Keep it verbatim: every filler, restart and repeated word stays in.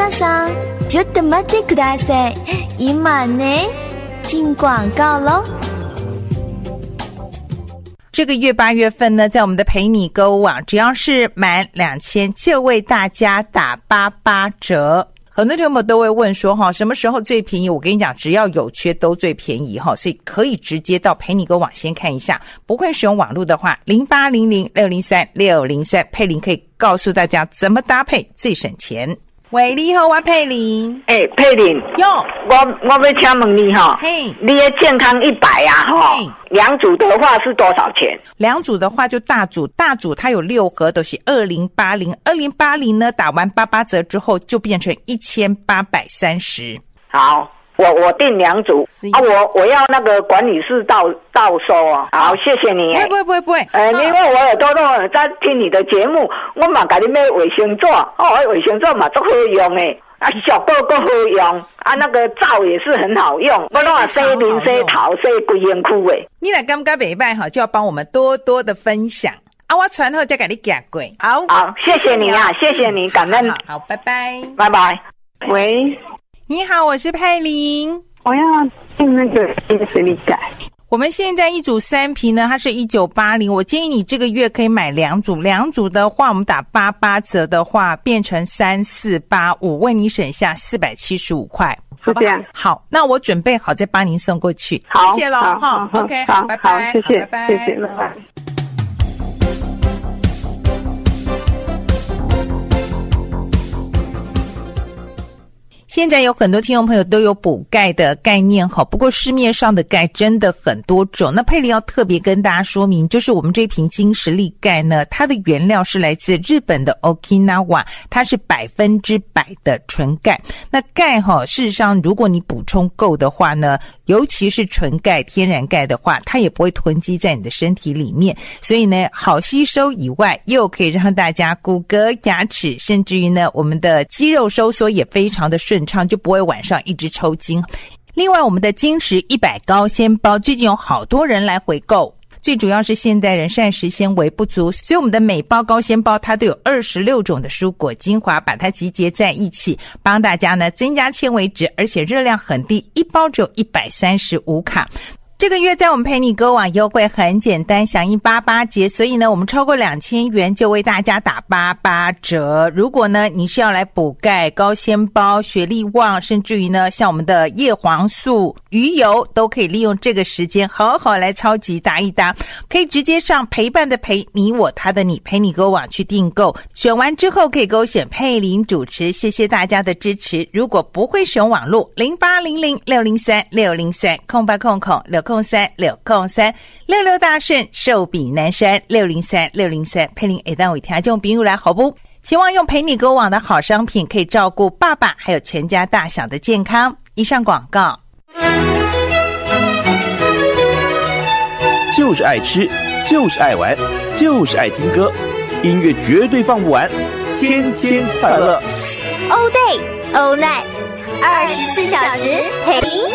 さんちょっと待ってください。今ね，进广告咯。 这个月八月份呢，在我们的陪你购物网，只要是满两千就为大家打八八折。很多朋友都会问说哈，什么时候最便宜？我跟你讲，只要有缺都最便宜哈，所以可以直接到陪你购物网先看一下。不会使用网络的话，零八零零六零三六零三，佩玲可以告诉大家怎么搭配最省钱。喂，你好，我佩玲。 哎、欸，佩玲， 哟， 我我要请问你哈， 嘿， 你的健康一百啊，哈，两组的话是多少钱？ 两组的话就大组，大组它有六盒，都是二零八零，二零八零呢打完八八折之后就变成一千八百三十。 好。我我订两组啊，我我要那个管理室到到收哦。好，谢谢你。 不会不会不会， 呃，因为我耳朵都在听你的节目，我嘛给你买卫生纸，哦，卫生纸嘛足好用诶，啊，小个个好用，啊，那个皂也是很好用，我拢啊洗面洗头洗规身躯诶。 你来感觉袂歹哈，就要帮我们多多的分享啊，我传后再给你寄过。好， 好，谢谢你啊，谢谢你，感恩。 好，好，拜拜， 拜拜。喂。 你好，我是佩玲。 我要订那个新实力钙。 我们现在一组三瓶呢，它是一九八零。我建议你这个月可以买两组，两组的话，我们打八八折的话，变成三四八五，为你省下四百七十五块。 是这样。 好，那我准备好再帮您送过去。 好， 谢谢咯。 好 ，OK， 好， 拜拜， 好，谢谢， 拜拜， 谢谢，拜拜。 现在有很多听众朋友都有补钙的概念哈，不过市面上的钙真的很多种。那佩玲要特别跟大家说明，就是我们这瓶金实力钙呢，它的原料是来自日本的 Okinawa， 它是百分之百的纯钙。那钙哈，事实上如果你补充够的话呢，尤其是纯钙、天然钙的话，它也不会囤积在你的身体里面，所以呢，好吸收以外，又可以让大家骨骼、牙齿，甚至于呢，我们的肌肉收缩也非常的顺畅，就不会晚上一直抽筋。另外，我们的金石一百高纤包最近有好多人来回购，最主要是现代人膳食纤维不足，所以我们的每包高纤包它都有二十六种的蔬果精华，把它集结在一起，帮大家呢增加纤维质，而且热量很低，一包只有一百三十五卡。这个月在我们陪你购网优惠很简单，响应八八节，所以呢我们超过两千元就为大家打八八折。如果呢你是要来补钙、高纤包、血力旺，甚至于呢像我们的叶黄素、鱼油，都可以利用这个时间好好来超级打一打。可以直接上陪伴的陪，你我他的你，陪你购网去订购，选完之后可以勾选佩玲主持。谢谢大家的支持。如果不会使用网络，零八零零六零三六零三空八空空六空三六空三六六大顺寿比南山六零三六零三，佩玲会当为听众朋友来好不？希望用陪你购网的好商品可以照顾爸爸还有全家大小的健康。以上广告。 就是爱吃，就是爱玩，就是爱听歌，音乐绝对放不完，天天快乐。 All day, all night， 二十四小时陪